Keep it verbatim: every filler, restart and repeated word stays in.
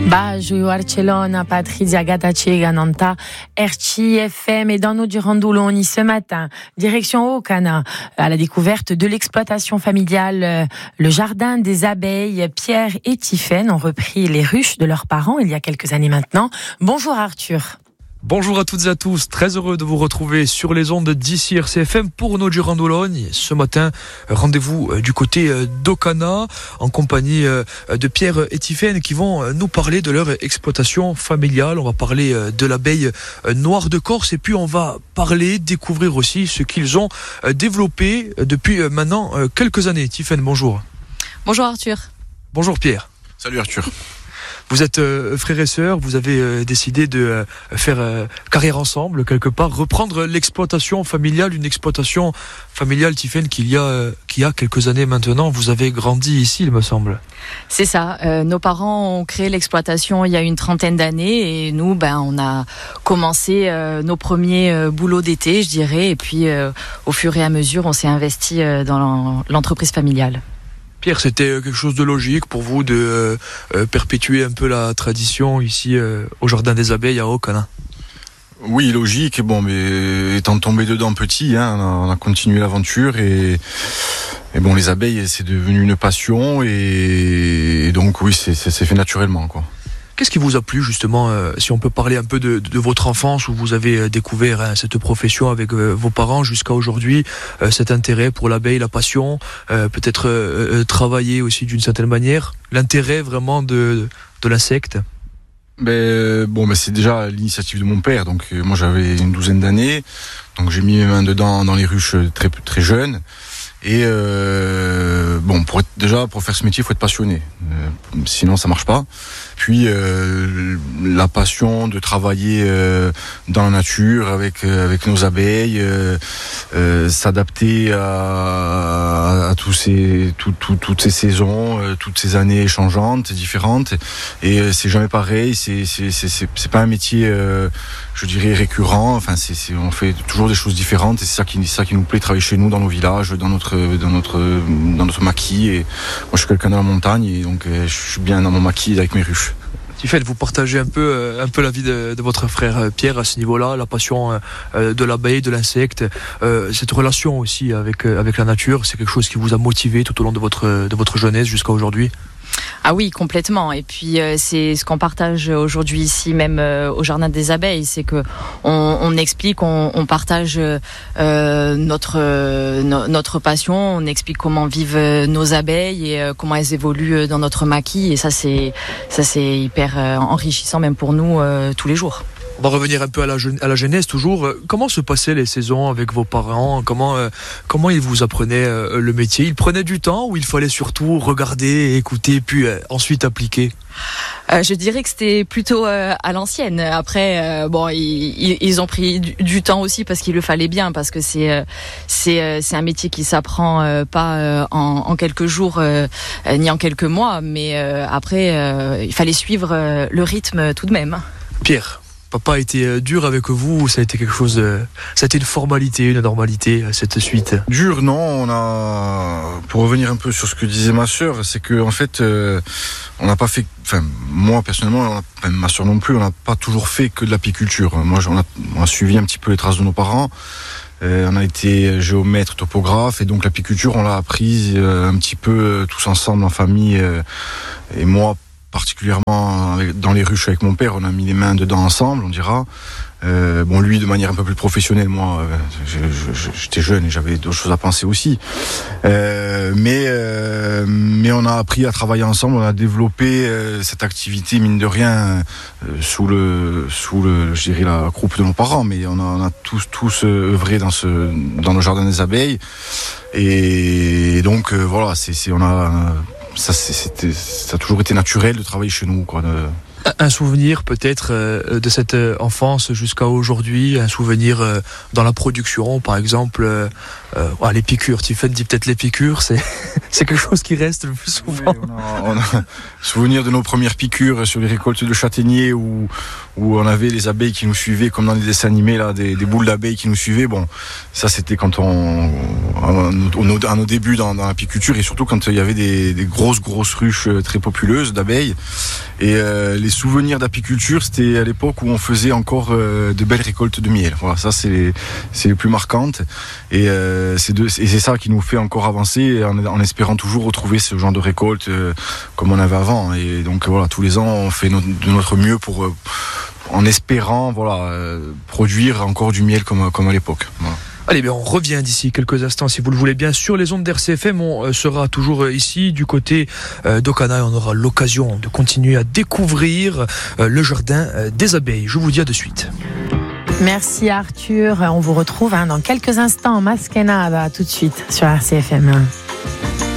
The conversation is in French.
Baggio, Barcelona, Patrizia, Gatacega, Nanta, R C F M et dans nos Durandoloni ce matin, direction Ocana, à la découverte de l'exploitation familiale, le jardin des abeilles. Pierre et Tiffaine ont repris les ruches de leurs parents il y a quelques années maintenant. Bonjour Arthur. Bonjour à toutes et à tous, très heureux de vous retrouver sur les ondes d'ici R C F M pour nos Durandoloni. Ce matin, rendez-vous du côté d'Ocana en compagnie de Pierre et Tiffaine qui vont nous parler de leur exploitation familiale. On va parler de l'abeille noire de Corse et puis on va parler, découvrir aussi ce qu'ils ont développé depuis maintenant quelques années. Tiffaine, bonjour. Bonjour Arthur. Bonjour Pierre. Salut Arthur. Vous êtes euh, frères et sœurs, vous avez euh, décidé de euh, faire euh, carrière ensemble, quelque part, reprendre l'exploitation familiale, une exploitation familiale, Tiffaine, qu'il y a, euh, qu'il y a quelques années maintenant. Vous avez grandi ici, il me semble. C'est ça, euh, nos parents ont créé l'exploitation il y a une trentaine d'années et nous, ben, on a commencé euh, nos premiers euh, boulots d'été, je dirais, et puis euh, au fur et à mesure, on s'est investi euh, dans l'entreprise familiale. Pierre, c'était quelque chose de logique pour vous de euh, perpétuer un peu la tradition ici euh, au Jardin des Abeilles à Ocana? Oui, logique. Bon, mais étant tombé dedans petit, hein, on, a, on a continué l'aventure et, et bon, les abeilles, c'est devenu une passion et, et donc oui, c'est, c'est, c'est fait naturellement, quoi. Qu'est-ce qui vous a plu justement, euh, si on peut parler un peu de, de, de votre enfance où vous avez euh, découvert hein, cette profession avec euh, vos parents jusqu'à aujourd'hui, euh, cet intérêt pour l'abeille, la passion, euh, peut-être euh, euh, travailler aussi d'une certaine manière, l'intérêt vraiment de, de l'insecte? Ben, bon, ben, c'est déjà l'initiative de mon père. Donc euh, moi j'avais une douzaine d'années, donc j'ai mis mes mains dedans dans les ruches très, très jeune. Et euh, bon, pour être, déjà pour faire ce métier, il faut être passionné. Euh, sinon, ça marche pas. Puis euh, la passion de travailler euh, dans la nature avec euh, avec nos abeilles, euh, euh, s'adapter à, à tous ces tout, tout, toutes ces saisons, euh, toutes ces années changeantes, différentes. Et euh, c'est jamais pareil. C'est c'est c'est c'est, c'est pas un métier, euh, je dirais récurrent. Enfin, c'est, c'est on fait toujours des choses différentes. Et c'est ça qui c'est ça qui nous plaît, travailler chez nous, dans nos villages, dans notre dans notre dans notre maquis. Et moi, je suis quelqu'un de la montagne et donc euh, je suis bien dans mon maquis avec mes ruches. Tiffaine, vous partagez un peu, un peu la vie de, de votre frère Pierre à ce niveau-là, la passion de l'abeille, de l'insecte, euh, cette relation aussi avec, avec la nature, c'est quelque chose qui vous a motivé tout au long de votre, de votre jeunesse jusqu'à aujourd'hui? Ah oui, complètement. Et puis euh, c'est ce qu'on partage aujourd'hui ici, même euh, au Jardin des Abeilles, c'est que on, on explique, on, on partage euh, notre euh, no, notre passion, on explique comment vivent nos abeilles et euh, comment elles évoluent dans notre maquis. Et ça, c'est ça, c'est hyper euh, enrichissant même pour nous euh, tous les jours. On va revenir un peu à la, à la jeunesse toujours. Comment se passaient les saisons avec vos parents? Comment, euh, comment ils vous apprenaient euh, le métier? Ils prenaient du temps ou il fallait surtout regarder, écouter, puis euh, ensuite appliquer? Euh, je dirais que c'était plutôt euh, à l'ancienne. Après, euh, bon, ils, ils ont pris du, du temps aussi parce qu'il le fallait bien, parce que c'est euh, c'est euh, c'est un métier qui s'apprend euh, pas euh, en, en quelques jours euh, ni en quelques mois, mais euh, après euh, il fallait suivre euh, le rythme tout de même. Pierre, papa a été dur avec vous ou ça a été quelque chose, ça a été une formalité, une normalité, cette suite? Dur, non. On a, pour revenir un peu sur ce que disait ma sœur, c'est que en fait, euh, on n'a pas fait, enfin moi personnellement, enfin, ma sœur non plus, on n'a pas toujours fait que de l'apiculture. Moi, on a, on a suivi un petit peu les traces de nos parents. Euh, on a été géomètre, topographe, et donc l'apiculture, on l'a apprise euh, un petit peu euh, tous ensemble en famille. Euh, et moi, particulièrement dans les ruches avec mon père, on a mis les mains dedans ensemble, on dira. Euh, bon, lui de manière un peu plus professionnelle, moi euh, je, je, j'étais jeune et j'avais d'autres choses à penser aussi. Euh, mais euh, mais on a appris à travailler ensemble, on a développé euh, cette activité mine de rien euh, sous le sous le je dirais la groupe de nos parents, mais on a, on a tous tous œuvré dans ce dans le Jardin des Abeilles et donc euh, voilà, c'est c'est on a euh, Ça, c'est, c'était, ça a toujours été naturel de travailler chez nous, quoi. De... Un souvenir peut-être euh, de cette enfance jusqu'à aujourd'hui, un souvenir euh, dans la production, par exemple, euh, euh, ah, les piqûres. Tiffaine dit peut-être les piqûres, c'est, c'est quelque chose qui reste le plus souvent. Oui, on a, on a souvenir de nos premières piqûres sur les récoltes de châtaigniers où, où on avait les abeilles qui nous suivaient, comme dans les dessins animés, là, des, des boules d'abeilles qui nous suivaient. Bon, ça c'était quand on, à nos, à nos débuts dans, dans l'apiculture et surtout quand il y avait des, des grosses grosses ruches très populeuses d'abeilles. Et euh, les souvenirs d'apiculture, c'était à l'époque où on faisait encore euh, de belles récoltes de miel. Voilà, ça c'est les, c'est les plus marquantes. Et, euh, c'est de, et c'est ça qui nous fait encore avancer en, en espérant toujours retrouver ce genre de récolte euh, comme on avait avant. Et donc voilà, tous les ans, on fait no- de notre mieux pour, euh, en espérant voilà, euh, produire encore du miel comme, comme à l'époque. Voilà. Allez, bien, on revient d'ici quelques instants, si vous le voulez bien, sur les ondes d'R C F M. On sera toujours ici, du côté euh, d'Ocana, et on aura l'occasion de continuer à découvrir euh, le jardin euh, des abeilles. Je vous dis à de suite. Merci Arthur. On vous retrouve hein, dans quelques instants. Maskenada, tout de suite sur R C F M.